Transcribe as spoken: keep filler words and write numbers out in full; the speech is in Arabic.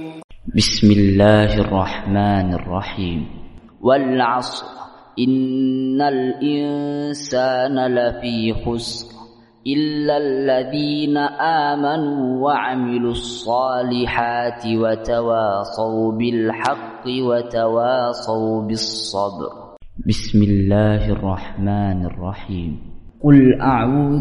بسم الله الرحمن الرحيم. والعصر إن الإنسان لفي خسر إلا الذين آمنوا وعملوا الصالحات وتواصوا بالحق وتواصوا بالصبر. بسم الله الرحمن الرحيم. قل أعوذ